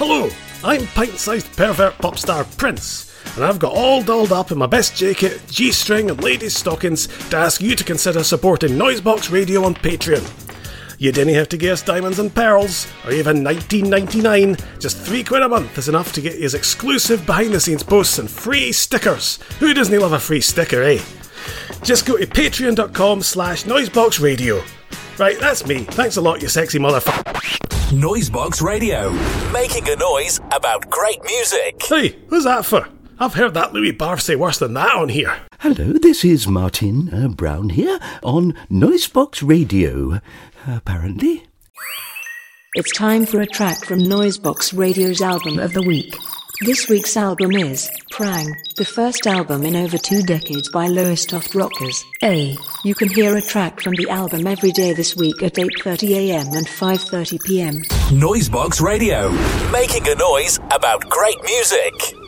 Hello, I'm pint-sized pervert pop star Prince, and I've got all dolled up in my best jacket, G-string and ladies' stockings to ask you to consider supporting Noisebox Radio on Patreon. You didn't have to give us diamonds and pearls, or even $19.99. Just £3 a month is enough to get you exclusive behind-the-scenes posts and free stickers. Who doesn't love a free sticker, eh? Just go to patreon.com/noiseboxradio. Right, that's me. Thanks a lot, you sexy motherfucker. Noisebox Radio, making a noise about great music. Hey, who's that for? I've heard that Louis Barf say worse than that on here. Hello, this is Martin Brown here on Noisebox Radio, apparently. It's time for a track from Noisebox Radio's album of the week. This week's album is Prang, the first album in over 2 decades by Lowestoft Rockers. You can hear a track from the album every day this week at 8:30 a.m. and 5:30 p.m. Noisebox Radio, making a noise about great music.